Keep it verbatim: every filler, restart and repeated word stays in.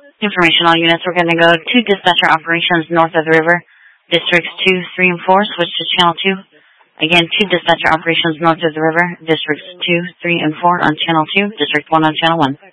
Information, all units, we're going to go to dispatcher operations north of the river. Districts two, three, and four, switch to channel two. Again, to dispatcher operations north of the river. Districts two, three, and four on channel two. District one on channel one.